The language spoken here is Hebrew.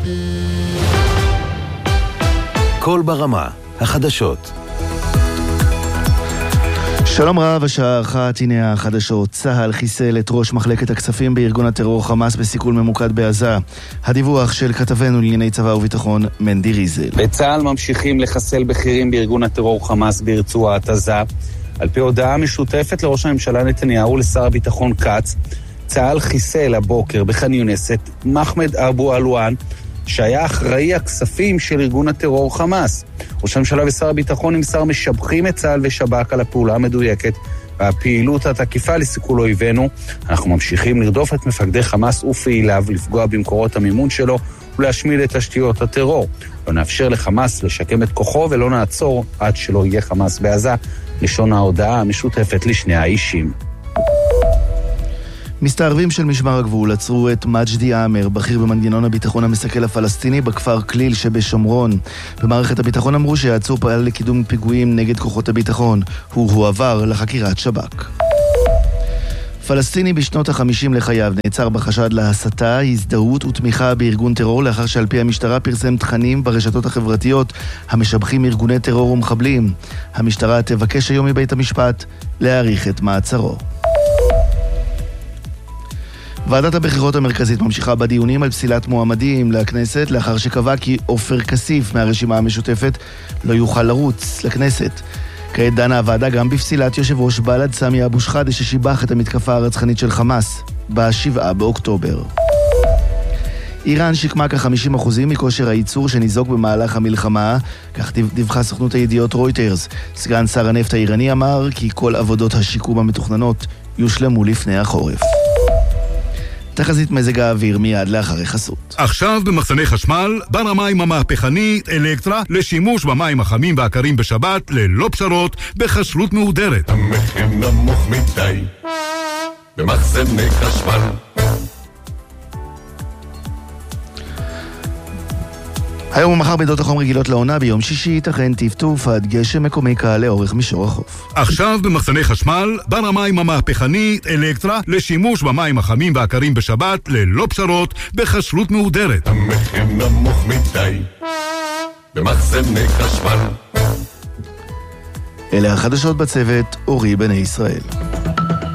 כל ברמה, החדשות. שלום רב, השעה 1, הנה החדשות. צה"ל חיסל את ראש מחלקת הכספים בארגון הטרור חמאס בסיכול ממוקד בעזה. הדיווח של כתבנו לענייני צבא וביטחון מנדי ריזל. בצה"ל ממשיכים לחסל בכירים בארגון הטרור חמאס ברצועת עזה. על פי הודעה משותפת לראש הממשלה נתניהו ולשר הביטחון כץ, צה"ל חיסל הבוקר בח'אן יונס את מחמד אבו אלואן, שהיה אחראי הכספים של ארגון הטרור חמאס. ראש הממשלה ושר הביטחון נמסר משבחים את צה"ל ושב"כ על הפעולה המדויקת והפעילות התקיפה לסיכול אויבינו. אנחנו ממשיכים לרדוף את מפקדי חמאס ופעיליו, לפגוע במקורות המימון שלו ולהשמיד את תשתיות הטרור. לא נאפשר לחמאס לשקם את כוחו ולא נעצור עד שלא יהיה חמאס בעזה, לשון ההודעה המשותפת לשני האישים. מסתערבים של משמר הגבול עצרו את מג'די עאמר, בכיר במנגנון הביטחון המסכל הפלסטיני בכפר כליל שבשומרון. במערכת הביטחון אמרו שהעצור פעל לקידום פיגועים נגד כוחות הביטחון. הוא הועבר לחקירת שב"כ. פלסטיני בשנות ה-50 לחייו נעצר בחשד להסתה, הזדהות ותמיכה בארגון טרור, לאחר שעל פי המשטרה פרסם תכנים ברשתות החברתיות המשבחים ארגוני טרור ומחבלים. המשטרה תבקש היום מבית המשפט להאריך את מעצרו. ועדת הבחירות המרכזית ממשיכה בדיונים על פסילת מועמדים לכנסת, לאחר שקבע כי עופר כסיף מהרשימה המשותפת לא יוכל לרוץ לכנסת. כעת דנה הוועדה גם בפסילת יושב ראש בל"ד סמי אבו שחאדה, ששיבח את המתקפה הרצחנית של חמאס ב-7 באוקטובר. איראן שיקמה כ-50% מכושר הייצור שניזוק במהלך המלחמה, כך דיווחה סוכנות הידיעות רויטרס. סגן שר הנפט האיראני אמר כי כל עבודות השיקום המתוכננות יושלמו לפני החורף. תחזית מזג האוויר מיד לאחרי חסות. עכשיו במחסני חשמל, בר המים המהפכנית אלקטרה, לשימוש במים החמים והקרים בשבת, ללא פשרות, בחשלות מהודרת. המחיר נמוך מדי במחסני חשמל. היום ומחר בידות החום רגילות לעונה, ביום שישי ייתכן טפטוף עד גשם מקומי קל לאורך מישור החוף. עכשיו במחסני חשמל, בר המים המהפכנית אלקטרה, לשימוש במים החמים והקרים בשבת, ללא פשרות, בחשלות מהודרת. המחיר נמוך מדי במחסני חשמל. אלה החדשות בצוות, אורי בני ישראל.